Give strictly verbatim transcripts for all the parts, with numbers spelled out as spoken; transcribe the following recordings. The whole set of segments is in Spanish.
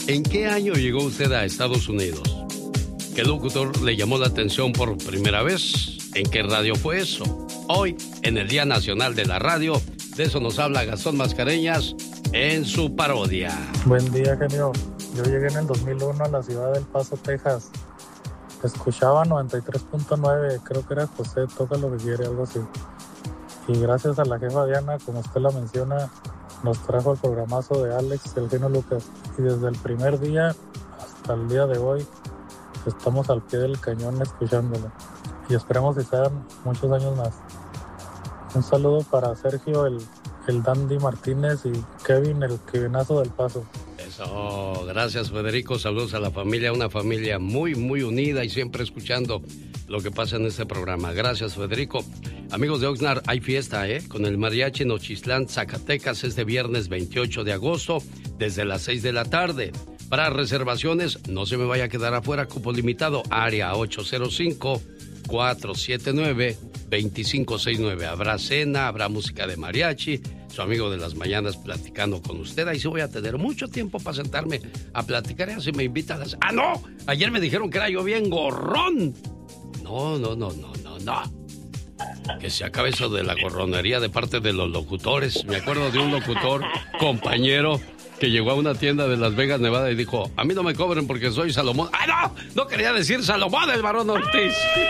¿En qué año llegó usted a Estados Unidos? ¿Qué locutor le llamó la atención por primera vez? ¿En qué radio fue eso? Hoy, en el Día Nacional de la Radio, de eso nos habla Gastón Mascareñas en su parodia. Buen día, genio. Yo llegué en el dos mil uno a la ciudad del Paso, Texas. Escuchaba noventa y tres punto nueve, creo que era José, toca lo que quiere, algo así. Y gracias a la jefa Diana, como usted la menciona, nos trajo el programazo de Alex, el genio Lucas. Y desde el primer día hasta el día de hoy, estamos al pie del cañón escuchándolo. Y esperemos que sean muchos años más. Un saludo para Sergio, el, el Dandy Martínez, y Kevin, el Kevinazo del Paso. Eso, gracias Federico, saludos a la familia, una familia muy, muy unida y siempre escuchando lo que pasa en este programa. Gracias Federico. Amigos de Oxnard, hay fiesta, ¿eh? Con el Mariachi Nochistlán, Zacatecas, este viernes veintiocho de agosto, desde las seis de la tarde. Para reservaciones, no se me vaya a quedar afuera, cupo limitado, área ocho cero cinco, cuatro siete nueve, dos cinco seis nueve. Habrá cena, habrá música de mariachi, su amigo de las mañanas platicando con usted. Ahí sí voy a tener mucho tiempo para sentarme a platicar y así me invitan a las... ¡Ah, no! Ayer me dijeron que era yo bien gorrón. No, no, no, no, no, no. Que se acabe eso de la gorronería de parte de los locutores. Me acuerdo de un locutor, compañero, que llegó a una tienda de Las Vegas, Nevada, y dijo, a mí no me cobren porque soy Salomón. ¡Ah, no! No quería decir Salomón el Barón Ortiz.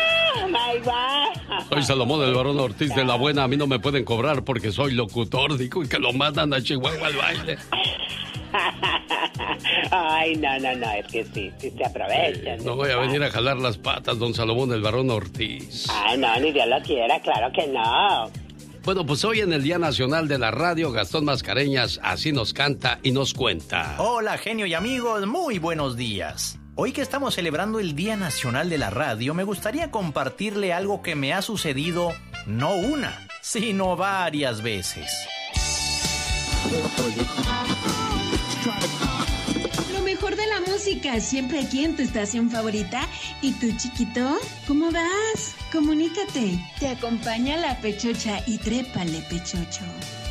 Soy Salomón el Barón Ortiz de la Buena, a mí no me pueden cobrar porque soy locutor, dijo, y que lo mandan a Chihuahua al baile. Ay, no, no, no, es que sí, sí se aprovechan. Sí, no voy a venir a jalar las patas, don Salomón el Barón Ortiz. Ay, no, ni Dios lo quiera, claro que no. Bueno, pues hoy en el Día Nacional de la Radio, Gastón Mascareñas así nos canta y nos cuenta. Hola, genio y amigos, muy buenos días. Hoy que estamos celebrando el Día Nacional de la Radio, me gustaría compartirle algo que me ha sucedido no una, sino varias veces. Lo mejor de la música, siempre aquí en tu estación favorita. ¿Y tú, chiquito? ¿Cómo vas? Comunícate. Te acompaña la Pechocha y trépale, Pechocho.